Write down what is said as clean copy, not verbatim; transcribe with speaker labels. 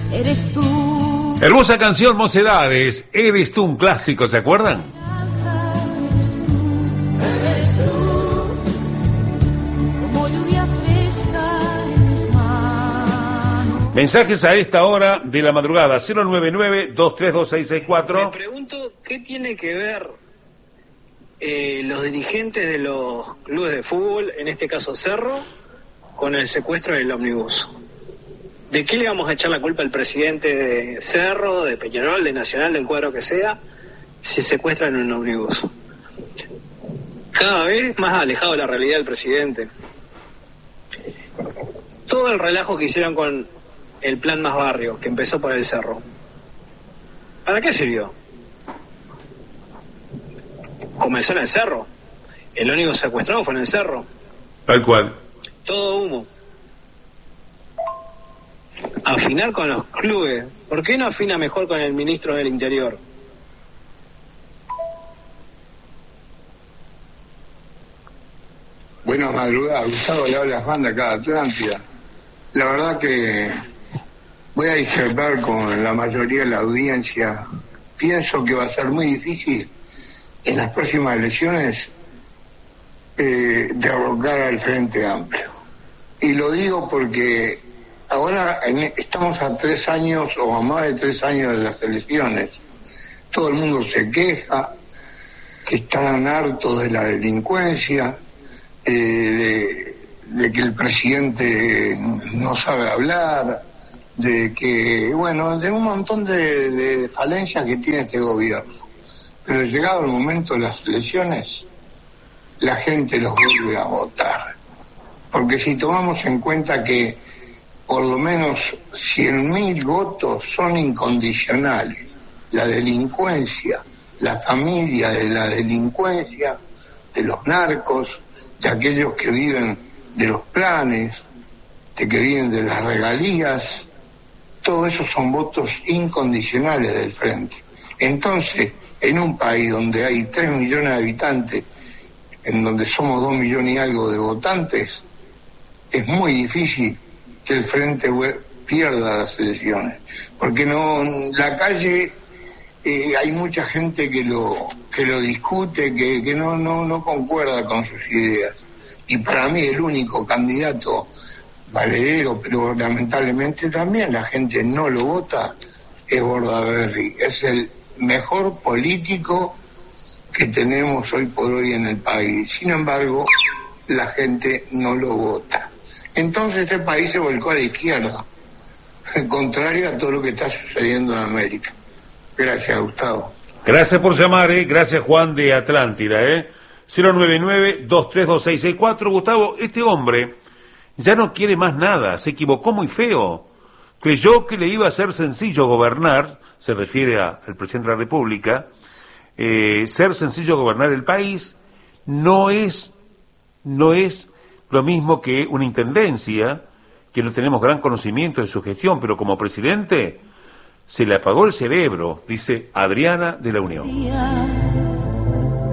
Speaker 1: eres tú.
Speaker 2: Hermosa canción, Mocedades, Eres tú, un clásico, ¿se acuerdan?
Speaker 1: Eres tú, como lluvia fresca en mis manos.
Speaker 2: Mensajes a esta hora de la madrugada, 099-232-664.
Speaker 3: Me pregunto, ¿qué tiene que ver los dirigentes de los clubes de fútbol, en este caso Cerro, con el secuestro del ómnibus? ¿De qué le vamos a echar la culpa al presidente de Cerro, de Peñarol, de Nacional, del cuadro que sea, si secuestran un ómnibus? Cada vez más alejado de la realidad del presidente. Todo el relajo que hicieron con el plan Más Barrio, que empezó por el Cerro, ¿para qué sirvió? Comenzó en el Cerro. El ómnibus secuestrado fue en el Cerro.
Speaker 2: Tal cual.
Speaker 3: Todo humo. Afinar con los clubes. ¿Por qué no afina mejor con el ministro del Interior?
Speaker 4: Buenas madrugadas, Gustavo, le habla Juan de acá de Atlántida. La verdad que voy a discrepar con la mayoría de la audiencia. Pienso que va a ser muy difícil en las próximas elecciones derrocar al Frente Amplio. Y lo digo porque ahora estamos a 3 años o a más de 3 años de las elecciones. Todo el mundo se queja que están hartos de la delincuencia, de que el presidente no sabe hablar, de que, bueno, de un montón de falencias que tiene este gobierno. Pero llegado el momento de las elecciones, la gente los vuelve a votar. Porque si tomamos en cuenta que por lo menos 100.000 votos son incondicionales, la delincuencia, la familia de la delincuencia, de los narcos, de aquellos que viven de los planes, de que viven de las regalías, todo eso son votos incondicionales del frente. Entonces, en un país donde hay 3 millones de habitantes, en donde somos 2 millones y algo de votantes, es muy difícil que el frente pierda las elecciones, porque no, en la calle hay mucha gente que lo discute, que no concuerda con sus ideas, y para mí el único candidato valedero, pero lamentablemente también la gente no lo vota, es Bordaberry. Es el mejor político que tenemos hoy por hoy en el país. Sin embargo, la gente no lo vota. Entonces este país se volcó a la izquierda, contrario a todo lo que está sucediendo en América. Gracias, Gustavo.
Speaker 2: Gracias por llamar, gracias Juan de Atlántida, 099-232-664. Gustavo, este hombre ya no quiere más nada, se equivocó muy feo. Creyó que le iba a ser sencillo gobernar, se refiere al presidente de la República, ser sencillo gobernar el país, no es lo mismo que una intendencia, que no tenemos gran conocimiento de su gestión, pero como presidente se le apagó el cerebro, dice Adriana de la Unión.